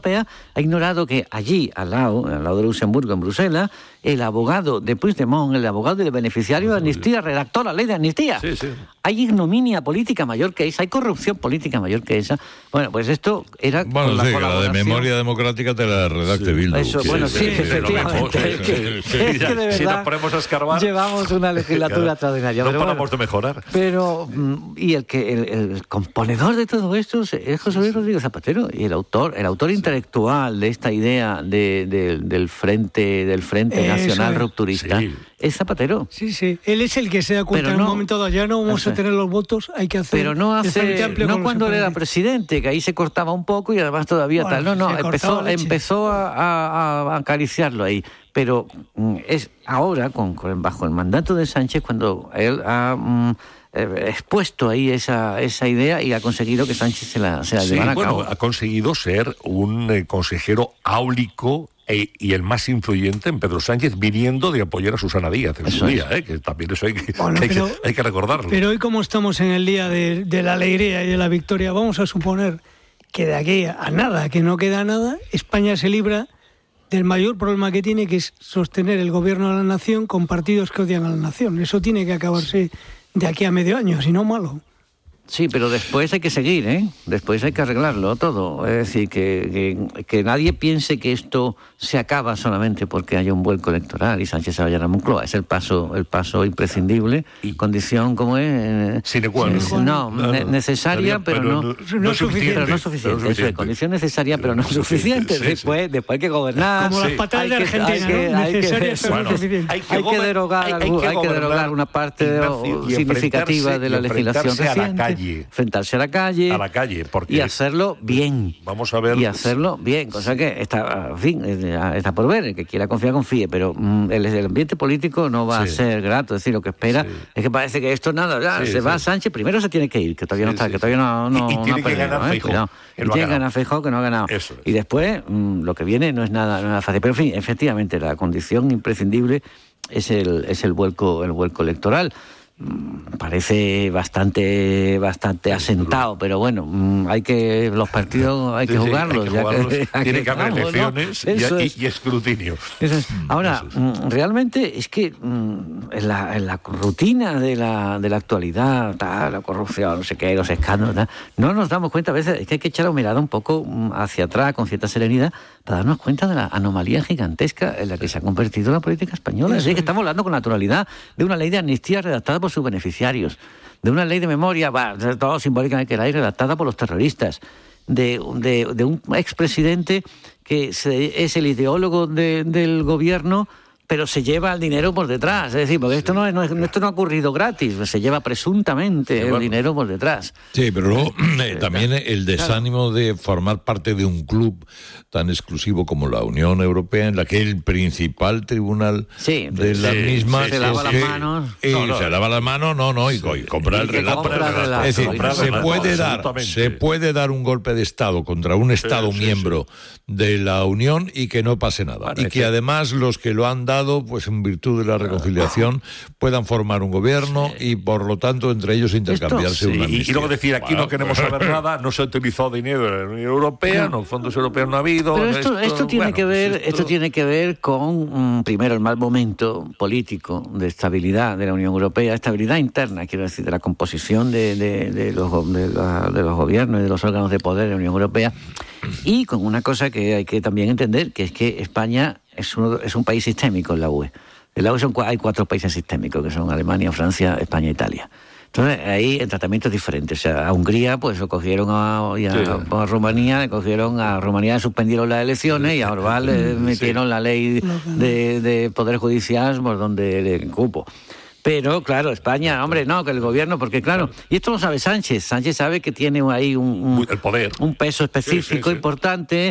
Europea ha ignorado que allí, al lado de Luxemburgo, en Bruselas, el abogado de Puigdemont, el abogado del beneficiario de amnistía, redactó la ley de amnistía. Sí. Hay ignominia política mayor que esa, hay corrupción política mayor que esa. Bueno, pues esto era Bueno, sí, la de memoria democrática te la redacte Bildu. Eso, bueno, sí, efectivamente. Es que de verdad, si nos ponemos a escarbar, llevamos una legislatura extraordinaria. No paramos de mejorar. Pero, y el componedor de todo esto es José Luis Rodríguez Zapatero, y el autor intelectual de esta idea del Frente Nacional Rupturista, es Zapatero. Sí. Él es el que se da cuenta en un momento dado, ya no vamos a tener los votos, hay que hacer. Pero no cuando él era presidente, que ahí se cortaba un poco y además todavía empezó a acariciarlo ahí. Pero es ahora, bajo el mandato de Sánchez, cuando él ha expuesto ahí esa idea y ha conseguido que Sánchez se la llevara a cabo. Ha conseguido ser un consejero áulico y el más influyente en Pedro Sánchez, viniendo de apoyar a Susana Díaz en su día, que también eso hay que recordarlo. Pero hoy, como estamos en el día de la alegría y de la victoria, vamos a suponer que de aquí a nada, que no queda nada, España se libra del mayor problema que tiene, que es sostener el gobierno de la nación con partidos que odian a la nación. Eso tiene que acabarse de aquí a medio año, si no malo. Sí, pero después hay que seguir, ¿eh? Después hay que arreglarlo todo. Es decir, que nadie piense que esto se acaba solamente porque haya un vuelco electoral y Sánchez se vaya a la Moncloa. Es el paso imprescindible, condición como es... Sine qua non. Necesaria, pero no suficiente. Eso es, condición necesaria, pero no suficiente. Después hay que gobernar. Como las patadas de Argentina, necesarias pero no suficientes. Hay que derogar una parte significativa de la legislación reciente. Enfrentarse a la calle porque y hacerlo bien. Vamos a ver. Y hacerlo bien, cosa que está por ver. El que quiera confiar, confíe, pero el ambiente político no va a ser grato. Es decir, lo que espera es que parece que esto va Sánchez, primero se tiene que ir, que todavía no está, que todavía no y tiene que ganar Feijóo. Y tiene que ganar Feijóo, que no ha ganado. Y después, lo que viene no es nada fácil. Pero en fin, efectivamente, la condición imprescindible es el vuelco electoral. Parece bastante asentado, pero bueno, los partidos hay que jugarlos. Tiene que haber elecciones y escrutinio. Ahora, realmente es que en la rutina de la actualidad, la corrupción, no sé qué, los escándalos, no nos damos cuenta a veces, es que hay que echar la mirada un poco hacia atrás con cierta serenidad para darnos cuenta de la anomalía gigantesca en la que se ha convertido la política española. Es decir, que estamos hablando con naturalidad de una ley de amnistía redactada por sus beneficiarios, de una ley de memoria, todo simbólicamente que la hay, redactada por los terroristas, de un expresidente que es el ideólogo del gobierno, pero se lleva el dinero por detrás. Es decir, porque esto no ha ocurrido gratis, se lleva presuntamente el dinero por detrás. Sí, pero luego también el desánimo de formar parte de un club tan exclusivo como la Unión Europea, en la que el principal tribunal de la misma se lava las manos. Se lava las manos, y compra el relato. Es decir, se puede dar un golpe de Estado contra un Estado miembro de la Unión y que no pase nada. Y que además los que lo han dado, pues en virtud de la reconciliación, puedan formar un gobierno y por lo tanto entre ellos intercambiarse una amnistía. Y luego decir, aquí no queremos saber nada, no se ha utilizado dinero de la Unión Europea, los fondos europeos no ha habido. Pero esto tiene que ver con, primero, el mal momento político de estabilidad de la Unión Europea, estabilidad interna, quiero decir, de la composición de los gobiernos y de los órganos de poder de la Unión Europea, y con una cosa que hay que también entender, que es que España es un país sistémico en la UE. En la UE hay 4 países sistémicos, que son Alemania, Francia, España e Italia. Entonces, ahí el tratamiento es diferente. O sea, a Hungría, pues lo cogieron a Rumanía, a Rumanía le suspendieron las elecciones y a Orbán le metieron la ley de Poder Judicial por donde le cupo. Pero, claro, España, que el gobierno, porque claro, y esto lo sabe Sánchez. Sánchez sabe que tiene ahí el poder, un peso específico importante,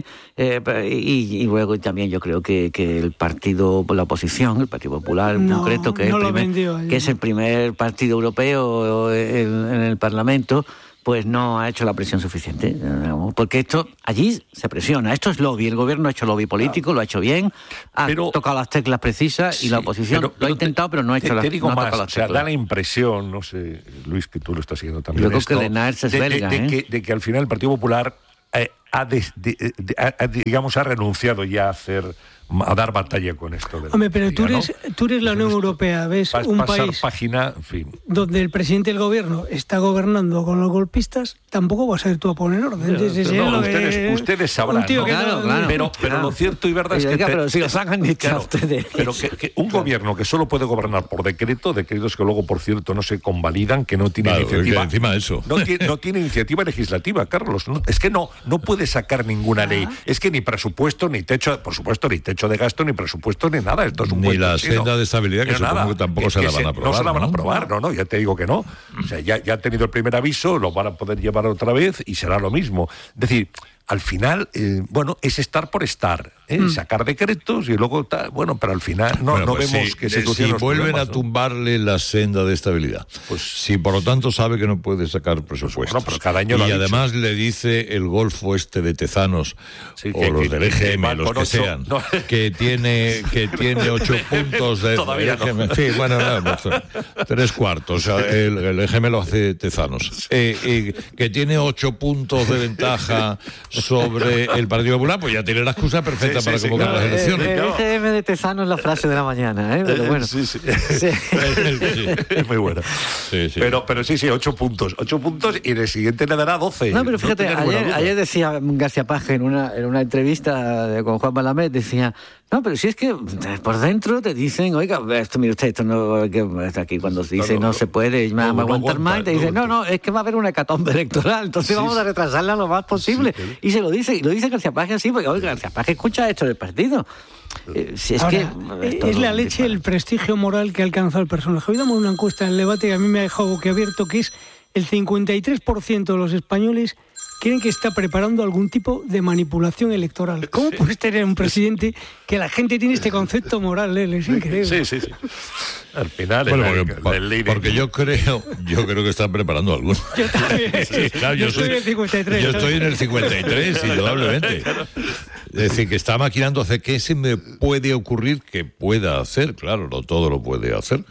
y luego también yo creo que el partido, la oposición, el Partido Popular en concreto, que es el primer partido europeo en el Parlamento, pues no ha hecho la presión suficiente. Porque esto, allí se presiona. Esto es lobby. El gobierno ha hecho lobby político, lo ha hecho bien, ha tocado las teclas precisas y la oposición lo ha intentado, pero no ha hecho las teclas. Te digo más, da la impresión, no sé, Luis, que tú lo estás siguiendo también, yo creo que Lennart es belga, de que al final el Partido Popular digamos, ha renunciado ya a dar batalla con esto. Hombre, pero tú eres la Unión Europea, ves un país página, en fin, donde el presidente del gobierno está gobernando con los golpistas, tampoco vas a ir tú a poner orden. Ustedes sabrán, ¿no? Claro. Pero lo cierto y verdad es que... pero si los hagan dicho ustedes. Pero que un gobierno que solo puede gobernar por decretos que luego, por cierto, no se convalidan, que no tiene iniciativa... encima de eso. No tiene iniciativa legislativa, Carlos. Es que no puede sacar ninguna ley. Es que ni presupuesto, ni techo, por supuesto, ni techo de gasto, ni presupuesto, ni nada. Esto es un ni la senda de estabilidad, que supongo que tampoco se la van a aprobar. No se la van a aprobar, no, ya te digo que no. O sea, ya han tenido el primer aviso, lo van a poder llevar otra vez y será lo mismo. Es decir, al final, es estar por estar, sacar decretos y luego tal, pero al final no vemos que se solucionen los vuelven problemas, a tumbarle la senda de estabilidad. Si por lo tanto sabe que no puede sacar presupuestos, pero cada año y además le dice el golfo de Tezanos, o los del EGM, los que sean, que tiene 8 puntos de EGM. Sí, tres cuartos, o sea, el EGM lo hace Tezanos, que tiene 8 puntos de ventaja sobre el Partido Popular, pues ya tiene la excusa perfecta para convocar las elecciones. El EGM de Tezano es la frase de la mañana, pero bueno. Sí. Es muy buena. Sí. Pero 8 puntos. 8 puntos y el siguiente le dará 12. No, pero fíjate, ayer decía García Paje en una entrevista con Juan Malamed, decía... No, pero si es que por dentro te dicen, oiga, mire usted, esto no, que aquí cuando se dice no se puede, me aguantar más, y te dicen, no, es que va a haber una hecatombe electoral, entonces vamos a retrasarla lo más posible. Y se lo dice García Paje así, porque oiga, García Paje escucha esto del partido. Si es ahora, es la leche, el prestigio moral que ha alcanzado el personaje. Hoy damos una encuesta en el debate que a mí me ha dejado boquiabierto, que es el 53% de los españoles creen que está preparando algún tipo de manipulación electoral. ¿Cómo puedes tener un presidente que la gente tiene este concepto moral? Es increíble. Sí. Al final, porque yo creo que están preparando alguno. Yo también. Claro, yo estoy en el 53. Yo estoy en el 53, indudablemente. Es decir, que está maquinando hacer qué se me puede ocurrir que pueda hacer. Claro, no todo lo puede hacer.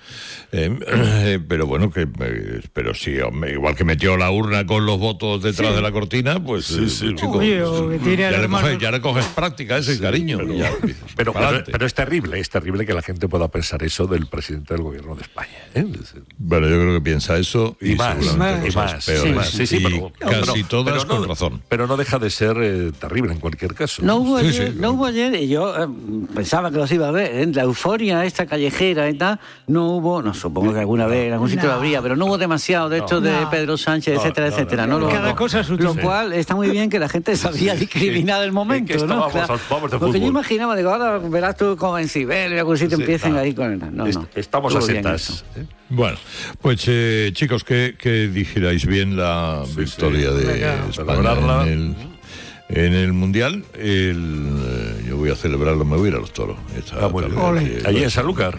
Pero bueno, pero sí, hombre, igual que metió la urna con los votos detrás de la cortina, pues chico, ya le coges práctica eso y cariño. Pero es terrible que la gente pueda pensar eso del presidente del gobierno de España. Bueno, yo creo que piensa eso y más peores. Casi todas con razón. Pero no deja de ser terrible en cualquier caso. No hubo ayer, y yo pensaba que los iba a ver, la euforia esta callejera y tal, no hubo, supongo que alguna vez en algún sitio lo habría, pero no hubo demasiado de esto de Pedro Sánchez, etcétera. Cada cosa es lo cual está muy bien que la gente sabía discriminar el momento, ¿no? Porque yo imaginaba, digo, ahora verás tú como en Siberia, en algún sitio empiecen ahí con... No. Estamos a setas. Bueno, pues chicos, que dijerais bien la victoria de España en el Mundial. Yo voy a celebrarlo, me voy a ir a los toros. Allí en Sanlúcar.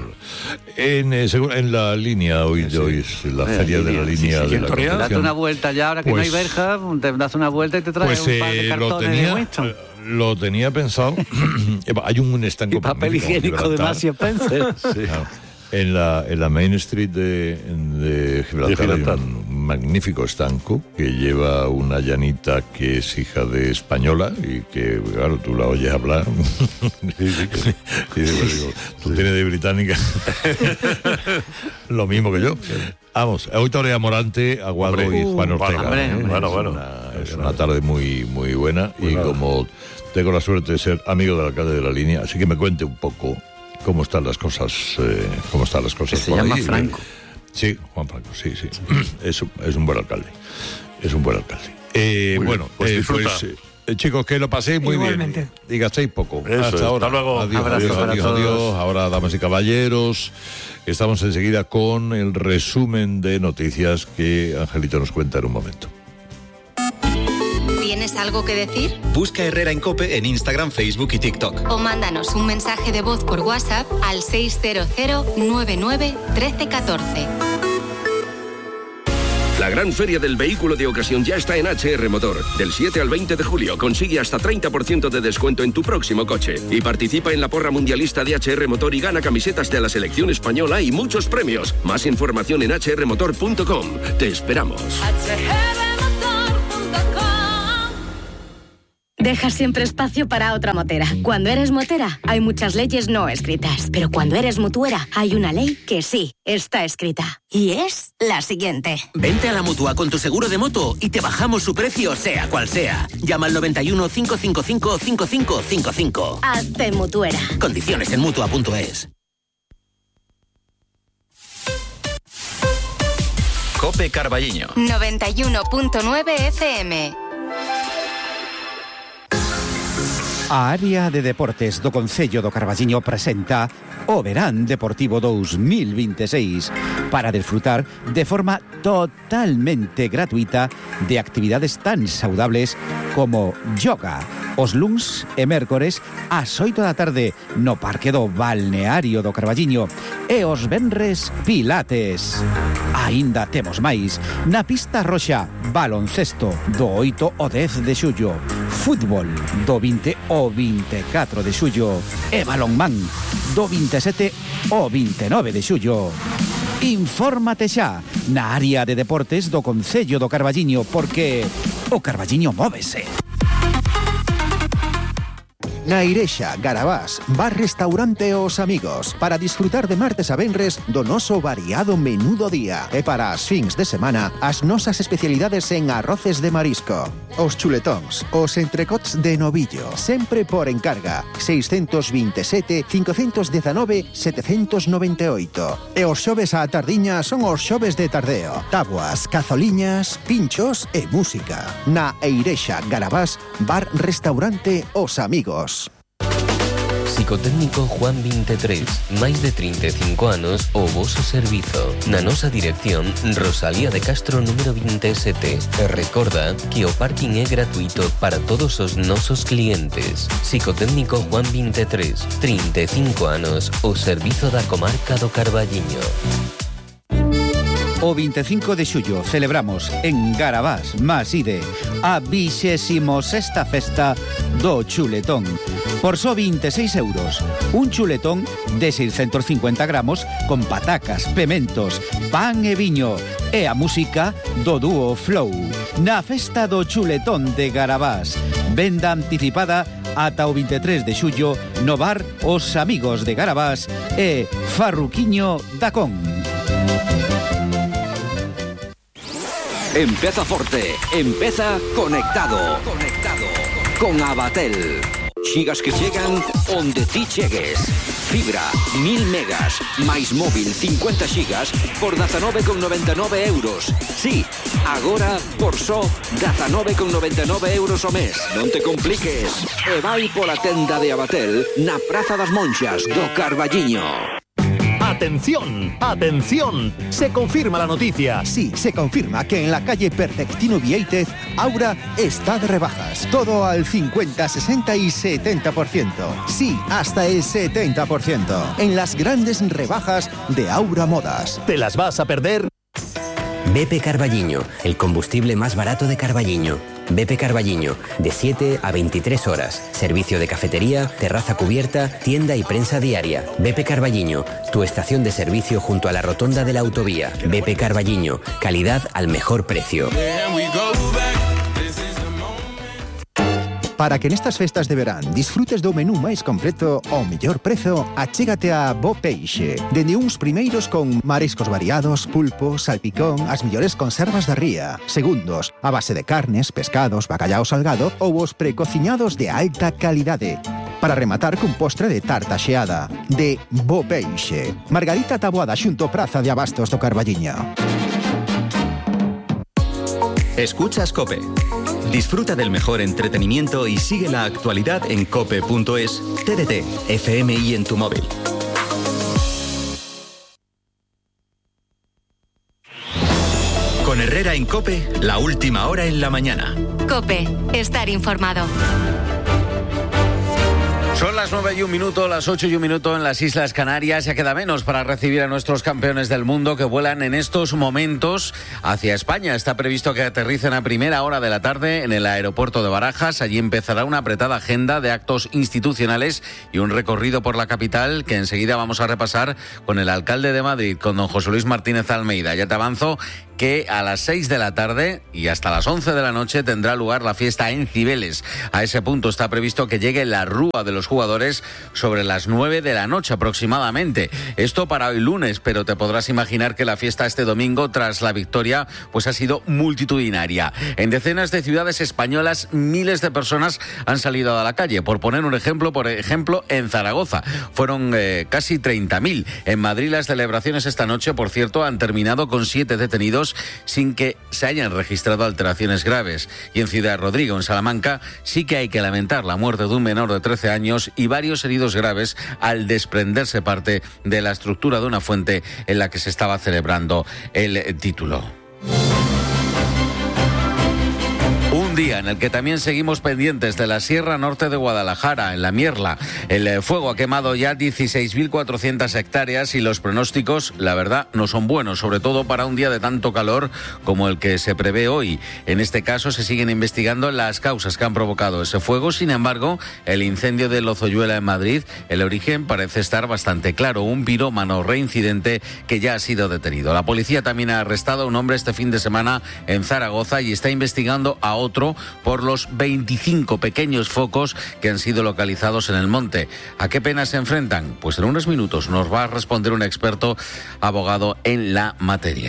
En la línea, hoy es la feria de la línea de la Concepción. Date una vuelta ya, ahora que no hay verja, te das una vuelta y te traes un par de cartones de Winston. Lo tenía pensado. Hay un estanco. Y papel higiénico de Marcia Spencer. En la Main Street de Gibraltar hay un magnífico estanco que lleva una llanita que es hija de española y que, claro, tú la oyes hablar. Tú tienes de británica. Lo mismo que yo. Vamos, hoy torea Morante, Aguado y Juan Ortega. Es una tarde muy, muy buena y como tengo la suerte de ser amigo del alcalde de la línea, así que me cuente un poco cómo están las cosas que se llama Franco. Sí, Juan Franco, sí. Es un buen alcalde. Pues chicos, que lo paséis muy bien y gastéis poco. Hasta ahora. Hasta luego. Adiós. Ahora, damas y caballeros, estamos enseguida con el resumen de noticias que Angelito nos cuenta en un momento. ¿Tienes algo que decir? Busca Herrera en COPE en Instagram, Facebook y TikTok. O mándanos un mensaje de voz por WhatsApp al 600-99-1314. La gran feria del vehículo de ocasión ya está en HR Motor. Del 7 al 20 de julio consigue hasta 30% de descuento en tu próximo coche. Y participa en la porra mundialista de HR Motor y gana camisetas de la selección española y muchos premios. Más información en hrmotor.com. Te esperamos. Dejas siempre espacio para otra motera. Cuando eres motera, hay muchas leyes no escritas. Pero cuando eres mutuera, hay una ley que sí está escrita. Y es la siguiente. Vente a la Mutua con tu seguro de moto y te bajamos su precio sea cual sea. Llama al 91 555 5555. Hazte mutuera. Condiciones en Mutua.es. COPE Carballiño 91.9 FM. A área de deportes do Concello do Carballiño presenta o Verán Deportivo 2026 para disfrutar de forma totalmente gratuita de actividades tan saudables como yoga os luns e mércores ás 8 da tarde no Parque do Balneario do Carballiño e os venres pilates. Aínda temos máis na pista roxa, baloncesto do 8 ao 10 de xullo, fútbol do 20 ao 24 de xullo e balonmán do 27 ao 29 de xullo. Infórmate xa na área de deportes do Concello do Carballiño porque o Carballiño móvese. Na Irexa, Garabás, bar restaurante Os Amigos, para disfrutar de martes a venres do noso variado menú do día. E para as fins de semana, as nosas especialidades en arroces de marisco. Os chuletóns, os entrecots de novillo, sempre por encarga, 627 519 798. E os xoves á tardiña son os xoves de tardeo. Tabuas, cazoliñas, pinchos e música. Na Irexa, Garabás, bar restaurante Os Amigos. Psicotécnico Juan 23, máis de 35 anos o voso servizo. Na nosa dirección, Rosalía de Castro número 27. E recorda que o parking é gratuito para todos os nosos clientes. Psicotécnico Juan 23, 35 anos o servizo da comarca do Carballiño. O 25 de xullo celebramos en Garabás, Maside, a 26ª festa do chuletón. Por só 26 euros, un chuletón de 650 gramos con patacas, pementos, pan e viño e a música do dúo Flow. Na festa do chuletón de Garabás, venda anticipada ata o 23 de xullo no bar Os Amigos de Garabás e Farruquiño Dacón. Empeza forte, empeza conectado. Con Abatel. Xigas que chegan onde ti chegues. Fibra, 1000 megas, máis móvil 50 xigas por 19,99 euros. Sí, agora por só 19,99 euros ao mes. Non te compliques. E vai pola tenda de Abatel na Praza das Monxas do Carballiño. ¡Atención! ¡Atención! Se confirma la noticia. Sí, se confirma que en la calle Perfectino Vieitez, Aura está de rebajas. Todo al 50, 60 y 70%. Sí, hasta el 70%. En las grandes rebajas de Aura Modas. ¿Te las vas a perder? BP Carballiño, el combustible más barato de Carballiño. BP Carballiño, de 7 a 23 horas. Servicio de cafetería, terraza cubierta, tienda y prensa diaria. BP Carballiño, tu estación de servicio junto a la rotonda de la autovía. BP Carballiño, calidad al mejor precio. Para que nestas festas de verán disfrutes do menú máis completo ao mellor prezo, achégate a Bo Peixe. Dende uns primeiros con mariscos variados, pulpo, salpicón, as mellores conservas da ría. Segundos, a base de carnes, pescados, bacallao salgado ou os precociñados de alta calidade. Para rematar cun postre de tarta xeada. De Bo Peixe. Margarita Taboada xunto Praza de Abastos do Carballiño. Escuchas COPE. Disfruta del mejor entretenimiento y sigue la actualidad en cope.es, TDT, FM y en tu móvil. Con Herrera en COPE, la última hora en la mañana. COPE, estar informado. Son las 9:01, las 8:01 en las Islas Canarias. Ya queda menos para recibir a nuestros campeones del mundo que vuelan en estos momentos hacia España. Está previsto que aterricen a primera hora de la tarde en el aeropuerto de Barajas. Allí empezará una apretada agenda de actos institucionales y un recorrido por la capital que enseguida vamos a repasar con el alcalde de Madrid, con don José Luis Martínez Almeida. Ya te avanzo que a las 6 de la tarde y hasta las 11 de la noche tendrá lugar la fiesta en Cibeles. A ese punto está previsto que llegue la rúa de los jugadores sobre las 9 de la noche aproximadamente. Esto para hoy lunes, pero te podrás imaginar que la fiesta este domingo, tras la victoria, pues ha sido multitudinaria. En decenas de ciudades españolas, miles de personas han salido a la calle. Por poner un ejemplo, en Zaragoza fueron casi 30.000. En Madrid las celebraciones esta noche, por cierto, han terminado con 7 detenidos sin que se hayan registrado alteraciones graves. Y en Ciudad Rodrigo, en Salamanca, sí que hay que lamentar la muerte de un menor de 13 años y varios heridos graves al desprenderse parte de la estructura de una fuente en la que se estaba celebrando el título. Un día en el que también seguimos pendientes de la Sierra Norte de Guadalajara, en la Mierla. El fuego ha quemado ya 16.400 hectáreas y los pronósticos, la verdad, no son buenos, sobre todo para un día de tanto calor como el que se prevé hoy. En este caso se siguen investigando las causas que han provocado ese fuego. Sin embargo, el incendio de Lozoyuela en Madrid, el origen parece estar bastante claro. Un pirómano reincidente que ya ha sido detenido. La policía también ha arrestado a un hombre este fin de semana en Zaragoza y está investigando a otro por los 25 pequeños focos que han sido localizados en el monte. ¿A qué pena se enfrentan? Pues en unos minutos nos va a responder un experto abogado en la materia.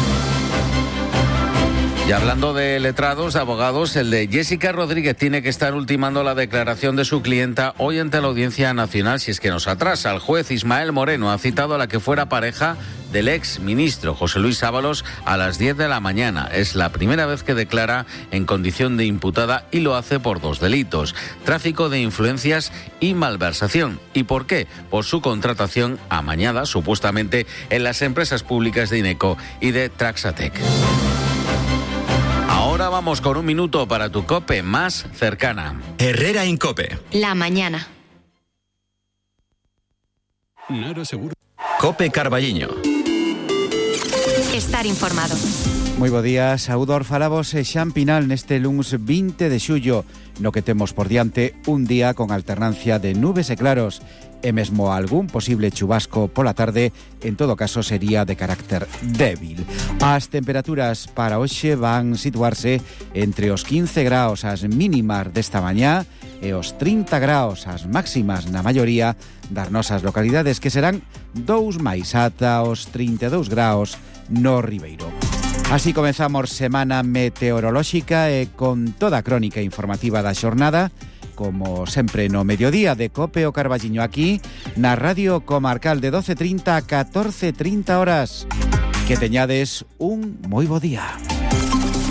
Y hablando de letrados, de abogados, el de Jessica Rodríguez tiene que estar ultimando la declaración de su clienta hoy ante la Audiencia Nacional, si es que nos atrasa. El juez Ismael Moreno ha citado a la que fuera pareja del ex ministro José Luis Ábalos a las 10 de la mañana. Es la primera vez que declara en condición de imputada y lo hace por 2 delitos: tráfico de influencias y malversación. ¿Y por qué? Por su contratación amañada, supuestamente, en las empresas públicas de Ineco y de Traxatec. Ahora vamos con un minuto para tu COPE más cercana. Herrera Incope. La mañana. Nada seguro. COPE Carballiño. Estar informado. Moi bo día, saúdo aos falabos e Xampinal neste luns 20 de xullo, no que temos por diante un día con alternancia de nubes e claros e mesmo algún posible chubasco pola tarde, en todo caso sería de carácter débil. As temperaturas para hoxe van situarse entre os 15 graus as mínimas desta mañá e os 30 graus as máximas na maioría das nosas localidades, que serán 2 máis ata os 32 graus no Ribeiro. Así comezamos semana meteorolóxica e con toda a crónica informativa da xornada, como sempre no mediodía de COPE o Carballiño, aquí na Radio Comarcal de 12:30 a 14:30 horas. Que teñades un moi bo día.